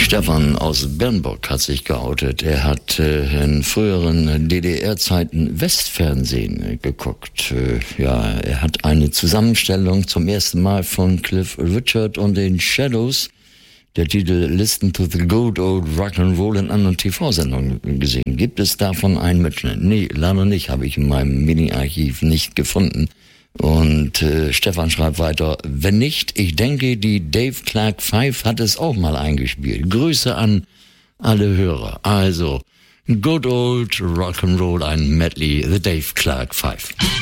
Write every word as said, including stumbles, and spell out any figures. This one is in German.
Stefan aus Bernburg hat sich geoutet. Er hat äh, in früheren D D R-Zeiten Westfernsehen äh, geguckt. Äh, ja, er hat eine Zusammenstellung zum ersten Mal von Cliff Richard und den Shadows, der Titel Listen to the Good Old Rock'n'Roll, in anderen T V-Sendungen gesehen. Gibt es davon einen Mitschnitt? Nee, leider nicht, habe ich in meinem Mini-Archiv nicht gefunden. Und äh, Stefan schreibt weiter, wenn nicht, ich denke, die Dave Clark Five hat es auch mal eingespielt. Grüße an alle Hörer. Also, Good Old Rock'n'Roll, ein Medley, The Dave Clark Five.